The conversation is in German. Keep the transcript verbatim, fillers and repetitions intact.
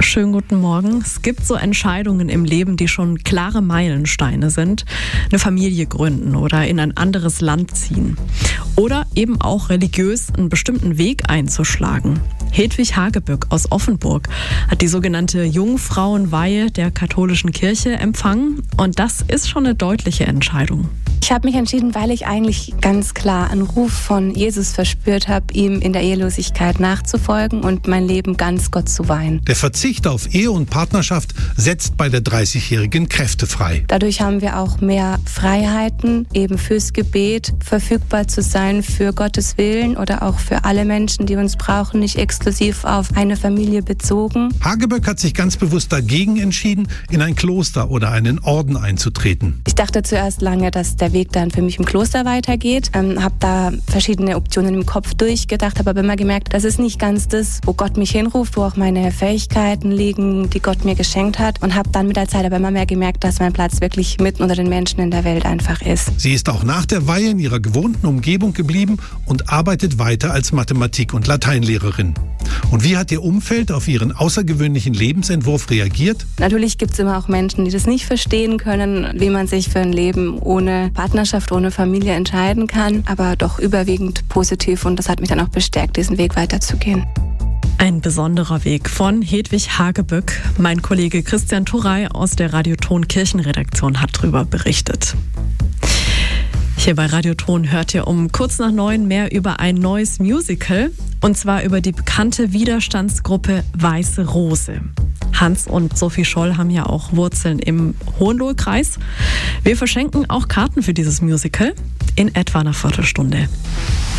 Schönen guten Morgen. Es gibt so Entscheidungen im Leben, die schon klare Meilensteine sind. Eine Familie gründen oder in ein anderes Land ziehen. Oder eben auch religiös einen bestimmten Weg einzuschlagen. Hedwig Hagebück aus Offenburg hat die sogenannte Jungfrauenweihe der katholischen Kirche empfangen. Und das ist schon eine deutliche Entscheidung. Ich habe mich entschieden, weil ich eigentlich ganz klar einen Ruf von Jesus verspürt habe, ihm in der Ehelosigkeit nachzufolgen und mein Leben ganz Gott zu weihen. Der Verzicht auf Ehe und Partnerschaft setzt bei der dreißigjährigen Kräfte frei. Dadurch haben wir auch mehr Freiheiten, eben fürs Gebet verfügbar zu sein, für Gottes Willen oder auch für alle Menschen, die uns brauchen, nicht exklusiv auf eine Familie bezogen. Hagebück hat sich ganz bewusst dagegen entschieden, in ein Kloster oder einen Orden einzutreten. Ich dachte zuerst lange, dass der Weg dann für mich im Kloster weitergeht. Ähm, habe da verschiedene Optionen im Kopf durchgedacht, habe aber immer gemerkt, das ist nicht ganz das, wo Gott mich hinruft, wo auch meine Fähigkeiten liegen, die Gott mir geschenkt hat. Und habe dann mit der Zeit aber immer mehr gemerkt, dass mein Platz wirklich mitten unter den Menschen in der Welt einfach ist. Sie ist auch nach der Weihe in ihrer gewohnten Umgebung geblieben und arbeitet weiter als Mathematik- und Lateinlehrerin. Und wie hat ihr Umfeld auf ihren außergewöhnlichen Lebensentwurf reagiert? Natürlich gibt es immer auch Menschen, die das nicht verstehen können, wie man sich für ein Leben ohne Partnerschaft, ohne Familie entscheiden kann, aber doch überwiegend positiv, und das hat mich dann auch bestärkt, diesen Weg weiterzugehen. Ein besonderer Weg von Hedwig Hagebück. Mein Kollege Christian Turey aus der Radioton Kirchenredaktion hat darüber berichtet. Hier bei Radioton hört ihr um kurz nach neun mehr über ein neues Musical, und zwar über die bekannte Widerstandsgruppe Weiße Rose. Hans und Sophie Scholl haben ja auch Wurzeln im Hohenlohe-Kreis. Wir verschenken auch Karten für dieses Musical in etwa einer Viertelstunde.